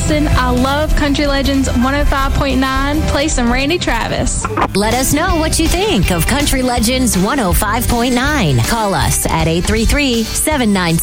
Austin. I love Country Legends 105.9. Play some Randy Travis. Let us know what you think of Country Legends 105.9. Call us at 833-796